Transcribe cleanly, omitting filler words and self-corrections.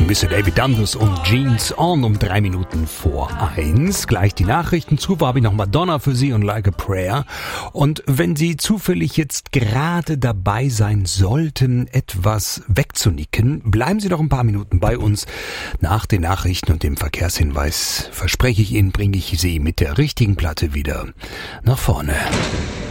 Mr. David Dundas und Jeans On um 3 Minuten vor 1. Gleich die Nachrichten. Zuvor habe ich noch Madonna für Sie und Like a Prayer. Und wenn Sie zufällig jetzt gerade dabei sein sollten, etwas wegzunicken, bleiben Sie doch ein paar Minuten bei uns. Nach den Nachrichten und dem Verkehrshinweis verspreche ich Ihnen, bringe ich Sie mit der richtigen Platte wieder nach vorne.